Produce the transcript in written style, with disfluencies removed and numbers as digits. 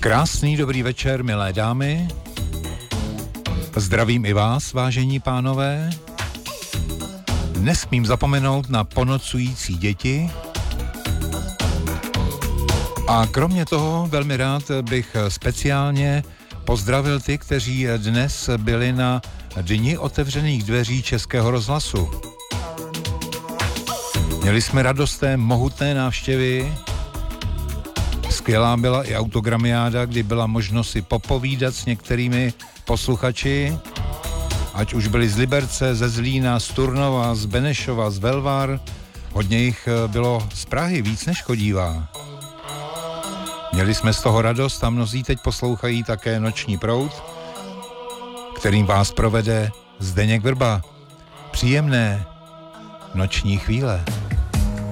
Krásný dobrý večer, milé dámy. Zdravím i vás, vážení pánové. Nesmím zapomenout na ponocující děti. A kromě toho velmi rád bych speciálně pozdravil ty, kteří dnes byli na Dni otevřených dveří Českého rozhlasu. Měli jsme radost té mohutné návštěvy. Skvělá byla i autogramiáda, kdy byla možnost si popovídat s některými posluchači, ať už byli z Liberce, ze Zlína, z Turnova, z Benešova, z Velvar. Hodně jich bylo z Prahy, víc než chodívá. Měli jsme z toho radost a mnozí teď poslouchají také Noční proud, kterým vás provede Zdeněk Vrba. Příjemné noční chvíle.